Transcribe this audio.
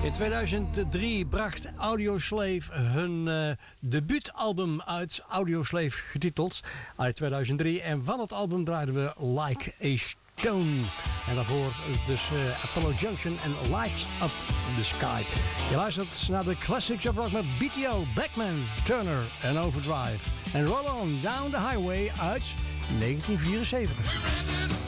In 2003 bracht Audioslave hun debuutalbum uit, Audioslave getiteld, uit 2003. En van het album draaiden we Like a Stone. En daarvoor dus Apollo Junction en Light Up the Sky. Je luistert naar de Classics of Rock met BTO, Blackman, Turner en Overdrive. En Roll On Down the Highway uit 1974.